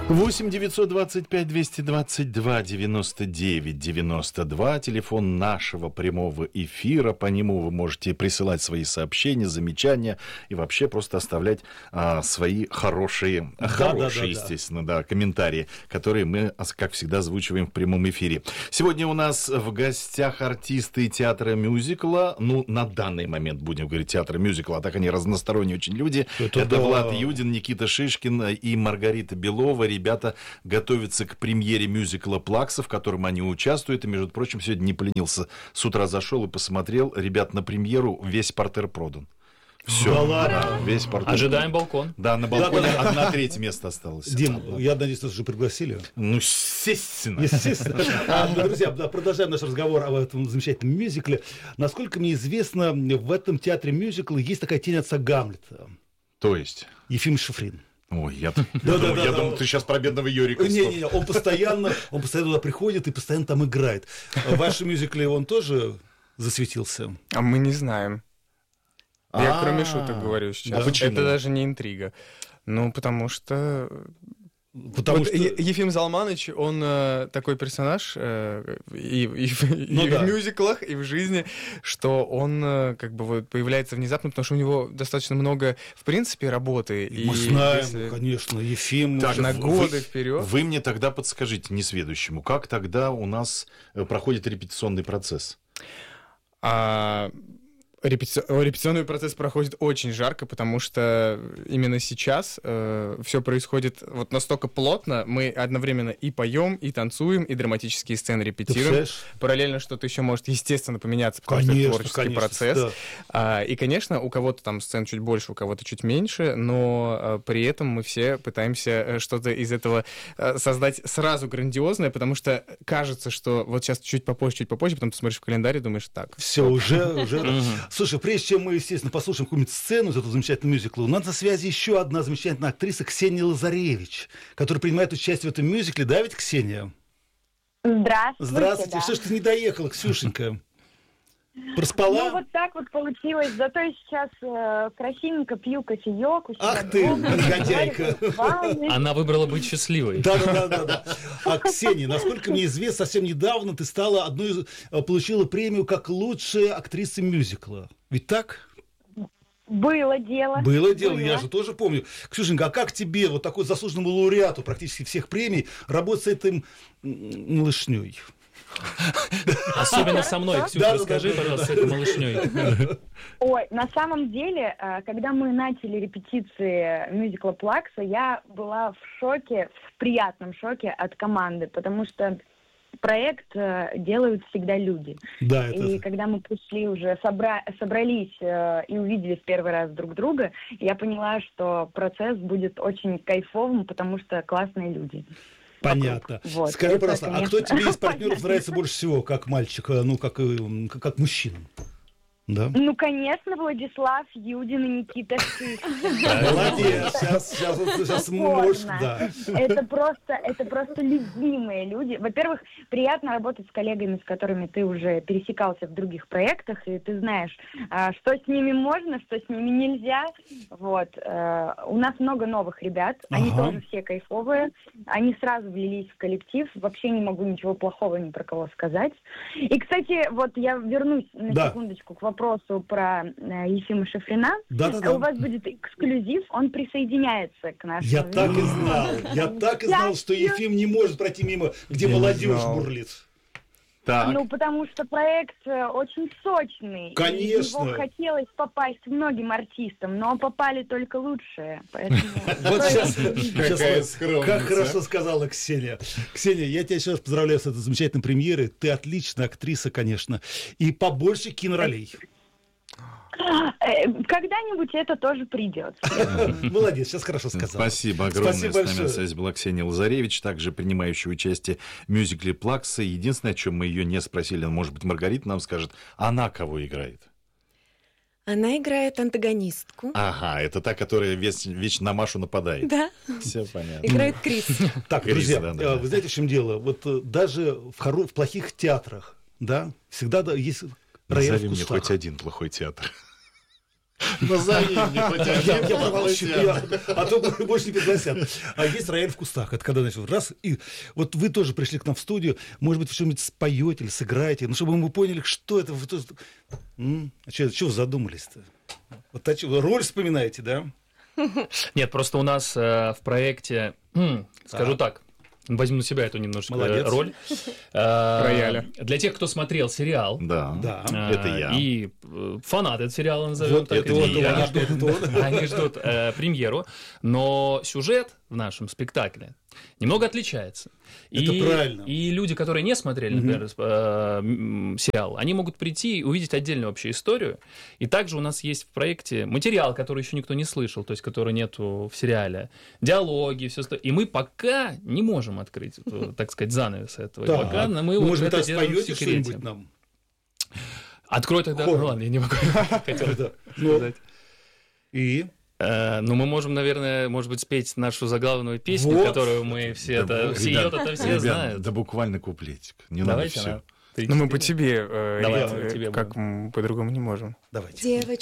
8-925-222-99-92, телефон нашего прямого эфира, по нему вы можете присылать свои сообщения, замечания и вообще просто оставлять свои хорошие, естественно, комментарии, которые мы, как всегда, озвучиваем в прямом эфире. Сегодня у нас в гостях артисты театра мюзикла, на данный момент будем говорить театра мюзикла, а так они разносторонние очень люди. Это Влад Юдин, Никита Шишкин и Маргарита Белова. Ребята готовятся к премьере мюзикла «Плакса», в котором они участвуют. И, между прочим, сегодня не поленился. С утра зашел и посмотрел. Ребят, на премьеру весь партер продан. Все, весь партер. Ожидаем балкон. Да, на балконе 1/3 места осталось. Дим, я надеюсь, нас уже пригласили. Естественно. Друзья, продолжаем наш разговор об этом замечательном мюзикле. Насколько мне известно, в этом театре мюзикла есть такая тень отца Гамлета. То есть? Ефим Шифрин. Ой, я думал, ты сейчас про бедного Йорика. Не, он постоянно туда приходит и постоянно там играет. В вашем мюзикле он тоже засветился? А мы не знаем. Я кроме шуток говорю сейчас. Почему? Это даже не интрига. Потому что Ефим Залманович, он такой персонаж и в мюзиклах, и в жизни, что он появляется внезапно, потому что у него достаточно много, в принципе, работы. Мы знаем, конечно, Ефим на годы вперед. Вы мне тогда подскажите, несведущему, как тогда у нас проходит репетиционный процесс? Репетиционный процесс проходит очень жарко, потому что именно сейчас все происходит вот настолько плотно. Мы одновременно и поем, и танцуем, и драматические сцены репетируем. Параллельно что-то еще может, естественно, поменяться, потому что это творческий процесс. Да. И, конечно, у кого-то там сцен чуть больше, у кого-то чуть меньше, но при этом мы все пытаемся что-то из этого создать сразу грандиозное, потому что кажется, что вот сейчас чуть попозже, потом ты смотришь в календарь и думаешь, так. Все, уже. Слушай, прежде чем мы, естественно, послушаем какую-нибудь сцену из этого замечательного мюзикла, у нас на связи еще одна замечательная актриса Ксения Лазаревич, которая принимает участие в этом мюзикле. Да, ведь, Ксения? Здравствуйте. Да. Что ж ты не доехала, Ксюшенька? Проспала? Вот так вот получилось. Зато я сейчас красивенько пью кофеек. Ах ты, негодяйка. Она выбрала быть счастливой. Да. А, Ксения, насколько мне известно, совсем недавно ты стала получила премию как лучшая актриса мюзикла. Ведь так? Было дело, я же тоже помню. Ксюшенька, а как тебе, вот такой заслуженному лауреату практически всех премий, работать с этим малышней? Особенно со мной, Ксюша, расскажи, пожалуйста, с этой малышней. Ой, на самом деле, когда мы начали репетиции мюзикла «Плакса», я была в шоке, в приятном шоке от команды, потому что проект делают всегда люди. Да, И когда мы пришли уже, собрались и увидели в первый раз друг друга, я поняла, что процесс будет очень кайфовым, потому что классные люди. Понятно. Вот. Скажи, пожалуйста, конечно. А кто тебе из партнеров нравится больше всего, как мальчик, как мужчина? Да? Конечно, Владислав Юдин и Никита Шишкин. Молодец, сейчас можешь, да. Это просто любимые люди. Во-первых, приятно работать с коллегами, с которыми ты уже пересекался в других проектах, и ты знаешь, что с ними можно, что с ними нельзя. Вот. У нас много новых ребят, они тоже все кайфовые, они сразу влились в коллектив, вообще не могу ничего плохого ни про кого сказать. И, кстати, вот я вернусь на секундочку к вопросу про Ефима Шифрина. Да. У вас будет эксклюзив, он присоединяется к нашему. Я так и знал, что Ефим не может пройти мимо, где молодежь бурлит. Так. Потому что проект очень сочный. Конечно. И его хотелось попасть многим артистам, но попали только лучшие. Вот сейчас, как хорошо сказала Ксения. Ксения, я тебя еще раз поздравляю с этой замечательной премьерой. Ты отличная актриса, конечно. И побольше киноролей. Когда-нибудь это тоже придет. Молодец, сейчас хорошо сказал. Спасибо огромное. С нами на связи была Ксения Лазаревич, также принимающая участие в мюзикле «Плакса». Единственное, о чем мы ее не спросили, может быть, Маргарита нам скажет, она кого играет? Она играет антагонистку. Ага, это та, которая вечно на Машу нападает. Да. Все понятно. Играет Крис. Так, друзья, вы знаете, в чем дело? Вот даже в плохих театрах, да, всегда есть рояль в кустах. Назови мне хоть один плохой театр. Назови мне хоть Я один промолчу, а то больше не пригласят. А есть рояль в кустах. Это когда, значит, раз, и вот вы тоже пришли к нам в студию, может быть, вы что-нибудь споете или сыграете, ну, чтобы мы поняли, что это. А что вы задумались-то? Вот роль вспоминаете, да? Нет, просто у нас в проекте, скажу так, возьму на себя эту немножко роль. Рояля. Для тех, кто смотрел сериал. Да, это я. И фанаты этого сериала, назовем Вот так. это вот, Они ждут премьеру. Но сюжет в нашем спектакле немного отличается. Это правильно. И люди, которые не смотрели, например, сериал, они могут прийти и увидеть отдельную вообще историю. И также у нас есть в проекте материал, который еще никто не слышал, то есть который нету в сериале. Диалоги, все остальное. И мы пока не можем открыть, так сказать, занавес этого. Да. Пока мы Может быть, это делаем в споете секрете. что-нибудь нам? Открой тогда. Хором. Ну ладно, я не могу. Хотел сказать. И? Ну, мы можем, наверное, может быть, спеть нашу заглавную песню, Вот. которую мы все это все Ребят, знают. да буквально куплетик. Не надо Давайте все. она. Ну, мы по тебе. Давай, по тебе как мы по-другому не можем. Давайте. Девочка